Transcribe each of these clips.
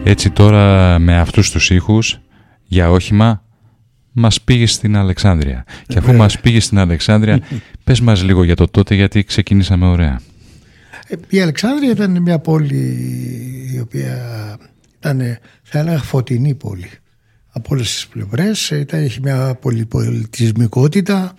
Έτσι τώρα με αυτούς τους ήχους για όχημα μας πήγε στην Αλεξάνδρεια. Και αφού μας πήγε στην Αλεξάνδρεια, πες μας λίγο για το τότε, γιατί ξεκινήσαμε ωραία. Η Αλεξάνδρεια ήταν μια πόλη η οποία ήταν, θα έλεγα, φωτεινή πόλη από όλες τις πλευρές. Έχει μια πολυπολιτισμικότητα.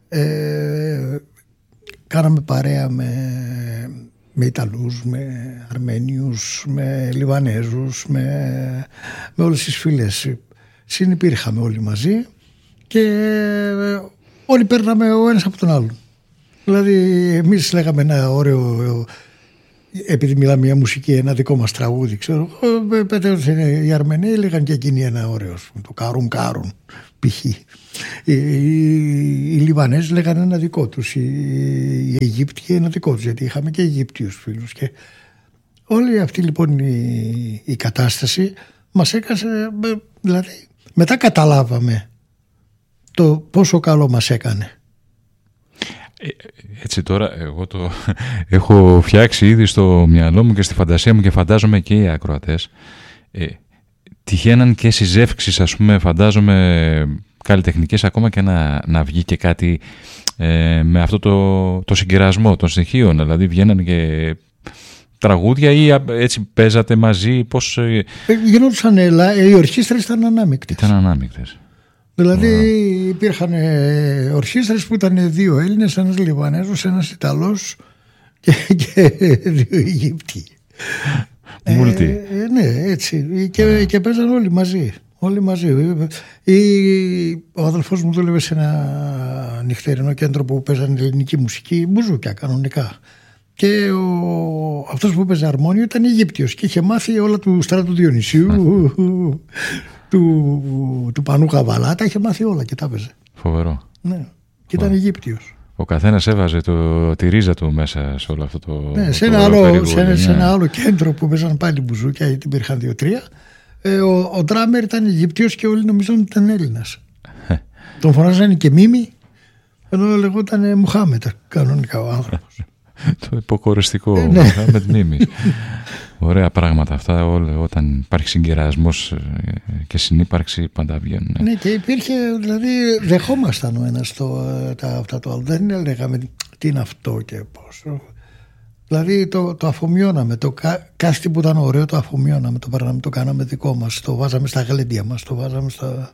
Κάναμε παρέα με Ιταλούς, με Αρμένιους, με Λιβανέζους, με όλες τις φίλες. Συνυπήρχαμε όλοι μαζί και όλοι παίρναμε ο ένας από τον άλλον. Δηλαδή εμείς λέγαμε ένα ωραίο, επειδή μιλάμε για μουσική, ένα δικό μας τραγούδι, ξέρω, οι Αρμενοί λέγαν και εκείνοι ένα ωραίο, το Κάρουν Κάρουν π.χ. Οι Λιβανέζοι λέγανε ένα δικό τους, οι Αιγύπτιοι ένα δικό τους, γιατί είχαμε και Αιγύπτιους φίλους. Και όλη αυτή λοιπόν η κατάσταση μας έκασε, δηλαδή μετά καταλάβαμε το πόσο καλό μας έκανε. Έτσι τώρα εγώ το έχω φτιάξει ήδη στο μυαλό μου και στη φαντασία μου και φαντάζομαι και οι ακροατές. Τυχαίναν και συζεύξεις, ας πούμε, φαντάζομαι καλλιτεχνικές, ακόμα και να βγει και κάτι με αυτό το συγκερασμό των στοιχείων. Δηλαδή βγαίναν και τραγούδια ή έτσι παίζατε μαζί, πώς... Γινόντουσαν, οι ορχήστρες ήταν ανάμεικτες. Ήταν ανάμεικτες. Δηλαδή υπήρχαν ορχήστρες που ήταν δύο Έλληνες, ένας Λιβανέζος, ένας Ιταλός και δύο Αιγύπτιοι. Μούλτι. Ναι, έτσι. Και παίζαν όλοι μαζί. Όλοι μαζί. Ο αδελφός μου δούλευε σε ένα νυχτερινό κέντρο που παίζαν ελληνική μουσική, μπουζούκια κανονικά. Και αυτός που παίζε αρμόνιο ήταν Αιγύπτιος και είχε μάθει όλα του Στράτου Διονυσίου, του Πανού Καβαλά, τα είχε μάθει όλα και τα έπαιζε. Φοβερό. Ναι, και ήταν Αιγύπτιος. Ο καθένας έβαζε τη ρίζα του μέσα σε όλο αυτό το... Ναι, σε ένα άλλο κέντρο που παίζαν πάλι μπουζούκια, γιατί υπήρχαν 2-3, ο ντράμερ ήταν Αιγύπτιος και όλοι νομίζαν ότι ήταν Έλληνας. Τον φωνάζανε και Μίμη, ενώ λεγόταν Μουχάμετ κανονικά ο άνθρωπος. Το υποκοριστικό με την μνήμη. Ωραία πράγματα αυτά, όταν υπάρχει συγκερασμός και συνύπαρξη πάντα βγαίνουν. Ναι, και υπήρχε, δηλαδή δεχόμασταν ο ένας αυτά το άλλο. Δεν λέγαμε τι είναι αυτό και πώς. Δηλαδή το αφομοιώναμε, κάτι που ήταν ωραίο το αφομοιώναμε, το παίρναμε, το κάναμε δικό μας, το βάζαμε στα γλέντια μας, το βάζαμε στα...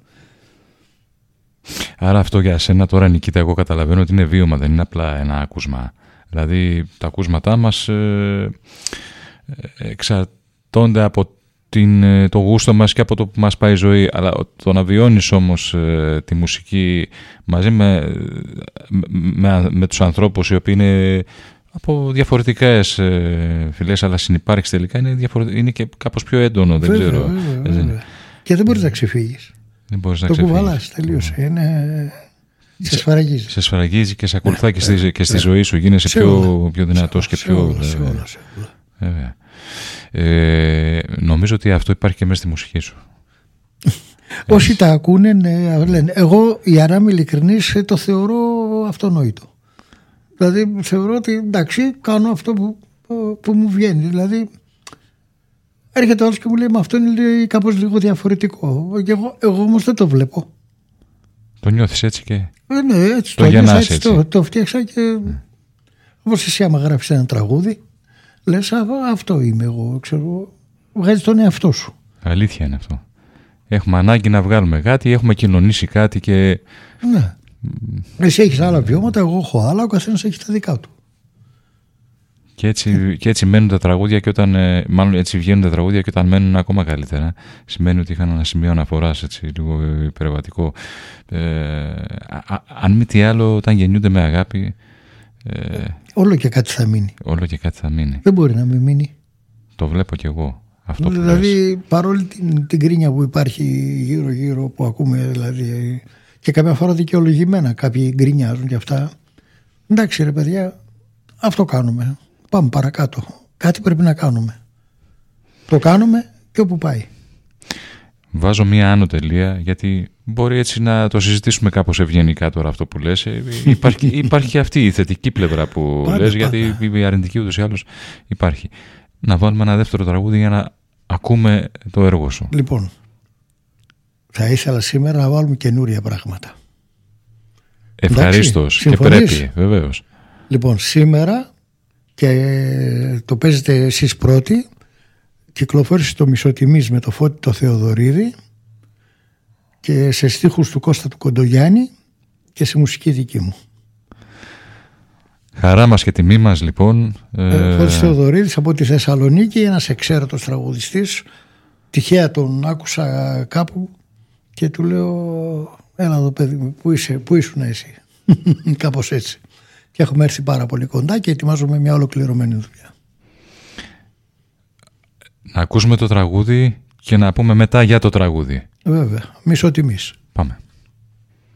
Άρα αυτό για σένα τώρα, Νικήτα, εγώ καταλαβαίνω ότι είναι βίωμα, δεν είναι απλά ένα άκουσμα. Δηλαδή τα ακούσματά μας εξαρτώνται από το γούστο μας και από το που μας πάει η ζωή, αλλά το να βιώνεις όμως τη μουσική μαζί με τους ανθρώπους οι οποίοι είναι από διαφορετικές φυλές αλλά συνυπάρχεις τελικά, είναι και κάπως πιο έντονο, δεν ξέρω. Βέβαια. Και δεν μπορείς να ξεφύγεις. Το κουβαλάς, τελείωσε. Είναι... Σε σφαραγίζει. Σε σφαραγίζει και σε ακολουθά και στη ζωή σου. Γίνεσαι πιο δυνατός και πιο... Σε όλα. Βέβαια. Νομίζω ότι αυτό υπάρχει και μέσα στη μουσική σου. Όσοι τα ακούνε λένε. Εγώ, για να είμαι ειλικρινής, το θεωρώ αυτονόητο. Δηλαδή θεωρώ ότι εντάξει, κάνω αυτό που μου βγαίνει. Δηλαδή έρχεται άλλος και μου λέει, μα αυτό είναι κάπως λίγο διαφορετικό. Και εγώ όμως δεν το βλέπω. Το νιώθεις έτσι και... Ναι, έτσι το γεννάς έτσι. Το φτιάξα και όπως εσύ άμα γράφεις ένα τραγούδι λες αυτό είμαι εγώ, ξέρω, βγάζεις τον εαυτό σου. Αλήθεια είναι αυτό. Έχουμε ανάγκη να βγάλουμε κάτι, έχουμε κοινωνήσει κάτι και... Ναι. Εσύ έχεις άλλα βιώματα, εγώ έχω άλλα, ο καθένας έχει τα δικά του. Και έτσι μένουν τα τραγούδια και όταν, μάλλον έτσι βγαίνουν τα τραγούδια και όταν μένουν ακόμα καλύτερα. Σημαίνει ότι είχαν ένα σημείο αναφοράς, έτσι, λίγο υπερβατικό. Αν μη τι άλλο, όταν γεννιούνται με αγάπη... όλο και κάτι θα μείνει. Όλο και κάτι θα μείνει. Δεν μπορεί να μην μείνει. Το βλέπω κι εγώ. Αυτό δηλαδή, παρόλη την κρίνια που υπάρχει γύρω-γύρω που ακούμε, δηλαδή, και καμιά φορά δικαιολογημένα κάποιοι γκρινιάζουν και αυτά. Εντάξει ρε παιδιά, αυτό κάνουμε. Πάμε παρακάτω. Κάτι πρέπει να κάνουμε. Το κάνουμε και όπου πάει. Βάζω μία άνω τελεία, γιατί μπορεί έτσι να το συζητήσουμε κάπως ευγενικά τώρα αυτό που λες. Υπάρχει αυτή η θετική πλευρά που λες, γιατί η αρνητική ούτως ή άλλως υπάρχει. Να βάλουμε ένα δεύτερο τραγούδι για να ακούμε το έργο σου. Λοιπόν, θα ήθελα σήμερα να βάλουμε καινούρια πράγματα. Ευχαρίστως και πρέπει, βεβαίως. Λοιπόν, σήμερα, και το παίζετε εσείς πρώτοι, κυκλοφόρησε το Μισοτιμής με το Φώτη το Θεοδωρίδη και σε στίχους του Κώστα του Κοντογιάννη και σε μουσική δική μου. Χαρά μας και τιμή μας, λοιπόν. Φώτης Θεοδωρίδης από τη Θεσσαλονίκη, ένας εξαίρετος τραγουδιστής. Τυχαία τον άκουσα κάπου και του λέω, έλα εδώ παιδί μου, πού ήσουν εσύ? Κάπως έτσι. Και έχουμε έρθει πάρα πολύ κοντά και ετοιμάζουμε μια ολοκληρωμένη δουλειά. Να ακούσουμε το τραγούδι και να πούμε μετά για το τραγούδι. Βέβαια, Μισοτιμής. Πάμε.